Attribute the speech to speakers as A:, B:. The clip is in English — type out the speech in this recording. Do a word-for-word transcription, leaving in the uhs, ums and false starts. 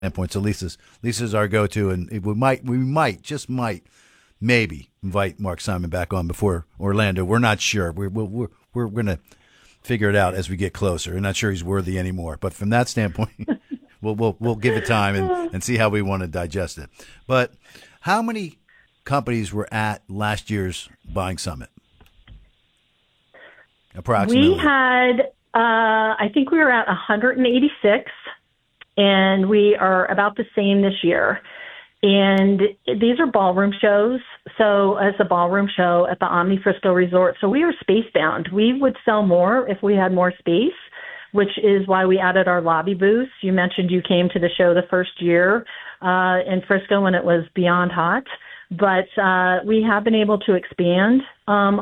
A: standpoint. So Lisa's Lisa's our go-to, and we might we might just might maybe invite Mark Simon back on before Orlando. We're not sure. We're we're we're, we're going to figure it out as we get closer. We're not sure he's worthy anymore, but from that standpoint, we'll we'll we'll give it time and, and see how we want to digest it. But how many companies were at last year's Buying Summit? Approximately.
B: We had, uh, I think we were at one hundred eighty-six, and we are about the same this year. And these are ballroom shows. So as a ballroom show at the Omni Frisco Resort, so we are space bound. We would sell more if we had more space, which is why we added our lobby booth. You mentioned you came to the show the first year uh, in Frisco when it was beyond hot. But uh, we have been able to expand um,